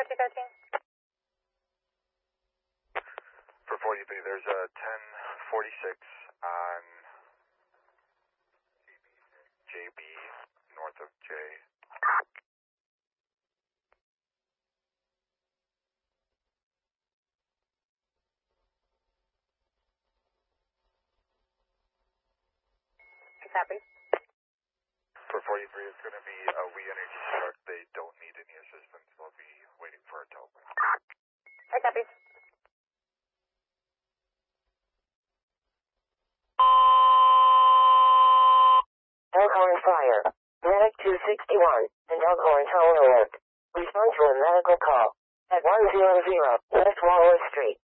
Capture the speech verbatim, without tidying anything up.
for two thirteen. For forty-three, there's a ten forty-six on J B, north of J. Copy. For forty-three, it's going to be a We Energy truck. They don't need any assistance. They'll be waiting for a tow. I copy. Elkhorn Fire. Medic two sixty-one and Elkhorn Tower Alert. Respond to a medical call at one hundred West Wallace Street.